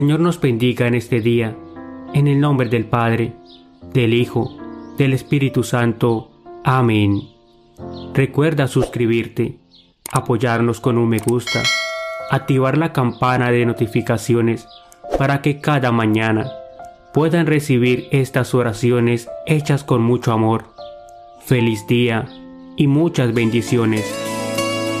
Señor nos bendiga en este día, en el nombre del Padre, del Hijo, del Espíritu Santo. Amén. Recuerda suscribirte, apoyarnos con un me gusta, activar la campana de notificaciones para que cada mañana puedan recibir estas oraciones hechas con mucho amor. Feliz día y muchas bendiciones.